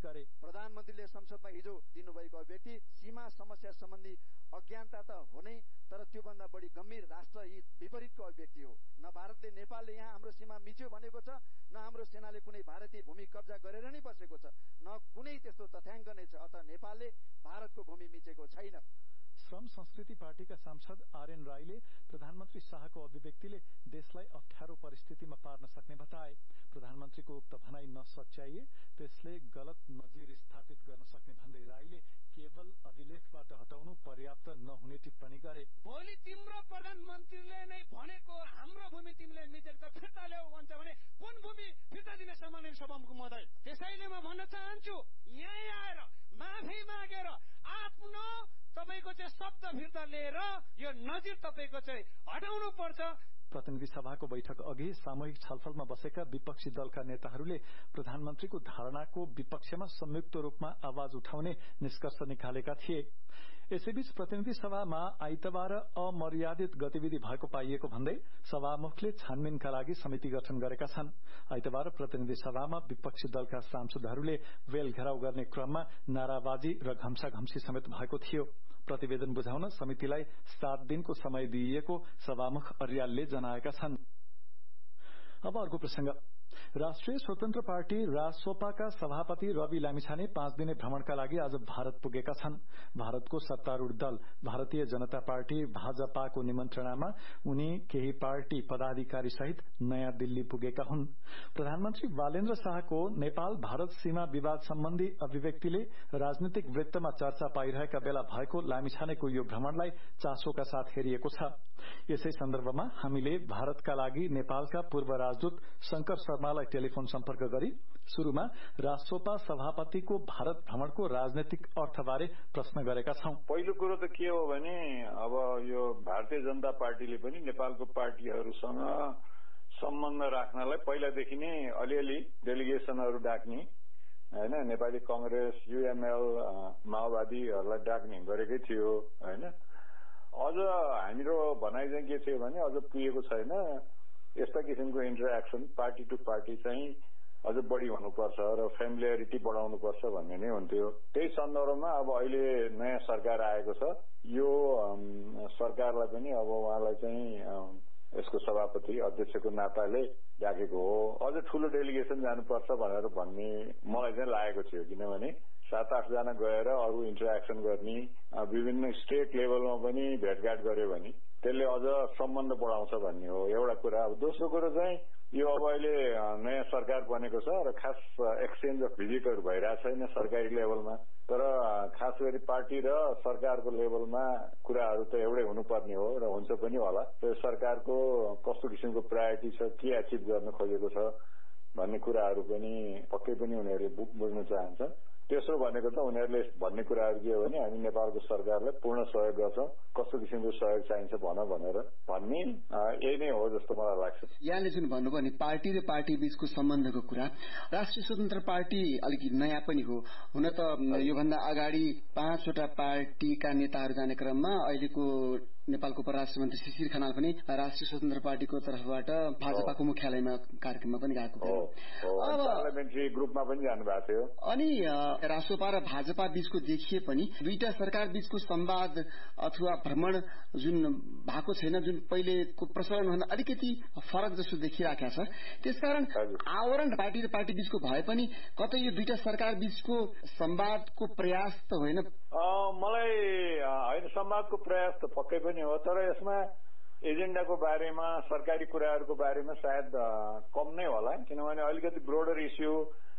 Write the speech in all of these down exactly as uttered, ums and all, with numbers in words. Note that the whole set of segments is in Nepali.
गरे। प्रधानमन्त्रीले संसदमा हिजो दिनुभएको अभिव्यक्ति सीमा समस्या सम्बन्धी अज्ञानता त हो नै, तर त्योभन्दा बढी गम्भीर राष्ट्र हित विपरीतको अभिव्यक्ति हो। न भारतले नेपालले यहाँ हाम्रो सीमा मिच्यो भनेको छ, न हाम्रो सेनाले कुनै भारतीय भूमि कब्जा गरेर नै बसेको छ, न कुनै त्यस्तो तथ्याङ्क नै छ। अत नेपालले भारतको भूमि मिचेको छैन। श्रम संस्कृति पार्टीका सांसद आरएन राईले प्रधानमन्त्री शाहको अभिव्यक्तिले देशलाई अप्ठ्यारो परिस्थितिमा पार्न सक्ने बताए। प्रधानमन्त्रीको उक्त भनाई नसच्याइए त्यसले गलत नजिर स्थापित गर्न सक्ने भन्दै राईले केवल अभिलेखबाट हटाउनु पर्याप्त नहुने टिप्पणी गरे। भोलि तिम्रो प्रधानमन्त्रीले नै भनेको हाम्रो भूमि तिमीले मिचेको त फिर्ता ल्याऊ भन्छ भने कुन भूमि फिर्ता दिने सम्माननीय सभामुख महोदय? त्यसैले म भन्न चाहन्छु, यहाँ आएर माफी मागेर आफ्नो तपाईको चाहिँ शब्द फिर्ता लिएर यो नजिर तपाईको चाहिँ हटाउनु पर्छ। प्रतिनिधि सभाको बैठक अघि सामूहिक छलफलमा बसेका विपक्षी दलका नेताहरूले प्रधानमन्त्रीको धारणाको विपक्षमा संयुक्त रूपमा आवाज उठाउने निष्कर्ष निकालेका थिए। यसैबीच प्रतिनिधि सभामा आइतबार अमर्यादित गतिविधि भएको पाइएको भन्दै सभामुखले छानबिनका लागि समिति गठन गरेका छन्। आइतबार प्रतिनिधि सभामा विपक्षी दलका सांसदहरूले वेल घेराउ गर्ने क्रममा नाराबाजी र घम्साघम्सी समेत भएको थियो। प्रतिवेदन बुझाउन समितिलाई सात दिनको समय दिइएको सभामुख अर्यालले जनाएका छन्। अब अर्को प्रसंग। राष्ट्रिय स्वतन्त्र पार्टी रासोपाका सभापति रवि लामिछाने पाँच दिने भ्रमणका लागि आज भारत पुगेका छन्। भारतको सत्तारूढ़ दल भारतीय जनता पार्टी भाजपाको निमन्त्रणामा उनी केही पार्टी पदाधिकारी सहित नयाँ दिल्ली पुगेका हुन्। प्रधानमन्त्री बालेन्द्र शाहको नेपाल भारत सीमा विवाद सम्बन्धी अभिव्यक्तिले राजनीतिक वृत्तमा चर्चा पाइरहेका बेला भएको लामिछानेको यो भ्रमणलाई चासोका साथ हेरिएको छ। यसै सन्दर्भमा हामीले भारतका लागि नेपालका पूर्व राजदूत शंकर शर्मालाई टेलिफोन सम्पर्क गरी शुरूमा रासोपा सभापतिको भारत भ्रमणको राजनैतिक अर्थबारे प्रश्न गरेका छौं। पहिलो कुरो त के हो भने अब यो भारतीय जनता पार्टीले पनि नेपालको पार्टीहरूसँग सम्बन्ध राख्नलाई पहिलादेखि नै अलिअलि डेलिगेसनहरू डाक्ने हैन, नेपाली कांग्रेस, युएमएल, माओवादीहरूलाई डाक्ने गरेकै थियो हैन। अझ हाम्रो भनाइ चाहिँ के थियो भने अझ पुगेको छैन, यस्ता किसिमको इन्टरेक्सन पार्टी टु पार्टी चाहिँ अझ बढी हुनुपर्छ र फ्यामिलियरिटी बढाउनुपर्छ भन्ने नै हुन्थ्यो। त्यही सन्दर्भमा अब अहिले नयाँ सरकार आएको छ, यो सरकारलाई पनि अब उहाँलाई चाहिँ यसको सभापति अध्यक्षको नाताले डाकेको हो। अझ ठूलो डेलिगेसन जानुपर्छ भनेर भन्ने मलाई चाहिँ लागेको थियो, किनभने सात आठ जना गएर अरू इन्टरेक्सन गर्ने, विभिन्न स्टेट लेभलमा पनि भेटघाट गर्यो भने त्यसले अझ सम्बन्ध बढाउँछ भन्ने हो एउटा कुरा। अब दोस्रो कुरो चाहिँ यो अब अहिले नयाँ सरकार बनेको छ र खास एक्सचेन्ज अफ भिजिटहरू भइरहेको छैन सरकारी लेभलमा, तर खास गरी पार्टी र सरकारको लेभलमा कुराहरू त एउटै हुनुपर्ने हो र हुन्छ पनि होला। र सरकारको कस्तो किसिमको प्रायोरिटी छ, के एचिभ गर्न खोजेको छ भन्ने कुराहरू पनि पक्कै पनि उनीहरूले बुझ्न चाहन्छ। तेस्रो भनेको त उनीहरूले भन्ने कुराहरू के हो भने हामी नेपालको सरकारलाई पूर्ण सहयोग गर्छौं, कस्तो किसिमको सहयोग चाहिन्छ भन भनेर भन्ने यही नै हो जस्तो मलाई लाग्छ। यहाँले जुन भन्नुभयो नि पार्टी र पार्टी बीचको सम्बन्धको कुरा, राष्ट्रिय स्वतन्त्र पार्टी अलिकति नयाँ पनि हो। हुन त योभन्दा अगाडि पाँचवटा पार्टीका नेताहरू जाने क्रममा अहिलेको नेपालको परराष्ट्र मन्त्री शिशिर खनाल पनि राष्ट्रिय स्वतन्त्र पार्टीको तर्फबाट भाजपाको मुख्यालयमा कार्यक्रममा पनि गएको थियो। अब पार्लियामेन्ट्री ग्रुपमा पनि जानु भएको थियो। अनि रासोपा र भाजपा बीचको देखिए पनि दुईटा सरकार बीचको संवाद अथवा भ्रमण जुन भएको छैन, जुन पहिलेको प्रचलनभन्दा अलिकति फरक जस्तो देखिरहेको छ। त्यसकारण आवरण पार्टी र पार्टी बीचको भए पनि कतै यो दुईटा सरकार बीचको संवादको प्रयास त होइन? मलाई होइन, संवादको प्रयास त पक्कै पनि हो, तर यसमा एजेन्डाको बारेमा सरकारी कुराहरूको बारेमा सायद कम नै होला, किनभने अलिकति ब्रोडर इस्यु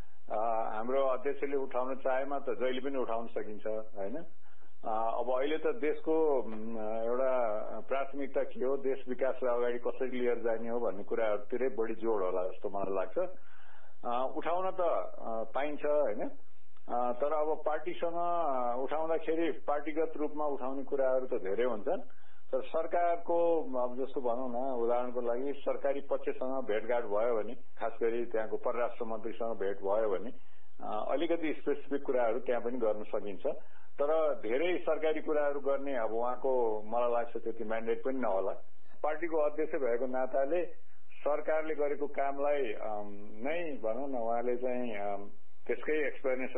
हाम्रो अध्यक्षले उठाउन चाहेमा त जहिले पनि उठाउन सकिन्छ हैन। अब अहिले त देशको एउटा प्राथमिकता के हो, देश विकासलाई अगाडि कसरी लिएर जाने हो भन्ने कुराहरूतिरै बढी जोड होला जस्तो मलाई लाग्छ। उठाउन त पाइन्छ हैन, तर अब पार्टीसँग उठाउँदाखेरि पार्टीगत रूपमा उठाउने कुराहरू त धेरै हुन्छन्, तर सरकारको अब जस्तो भनौँ न, उदाहरणको लागि सरकारी पक्षसँग भेटघाट भयो भने, खास गरी त्यहाँको परराष्ट्र मन्त्रीसँग भेट भयो भने अलिकति स्पेसिफिक कुराहरू त्यहाँ पनि गर्न सकिन्छ। तर धेरै सरकारी कुराहरू गर्ने अब उहाँको मलाई लाग्छ त्यति म्यान्डेट पनि नहोला। पार्टीको अध्यक्ष भएको नाताले सरकारले गरेको कामलाई नै भनौँ न उहाँले चाहिँ त्यसकै एक्सप्लेनेसन